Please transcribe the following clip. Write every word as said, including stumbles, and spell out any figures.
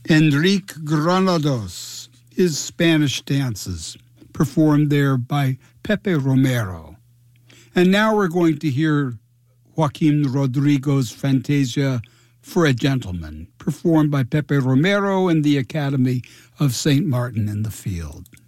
Enrique Granados, his Spanish dances, performed there by Pepe Romero. And now we're going to hear Joaquin Rodrigo's Fantasia for a Gentleman, performed by Pepe Romero and the Academy of Saint Martin in the Field.